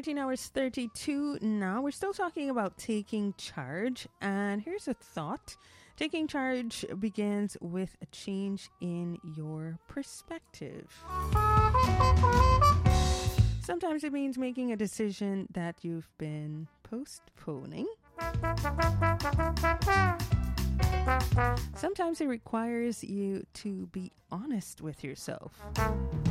13 hours 32 now. We're still talking about taking charge. And here's a thought. Taking charge begins with a change in your perspective. Sometimes it means making a decision that you've been postponing. Sometimes it requires you to be honest with yourself.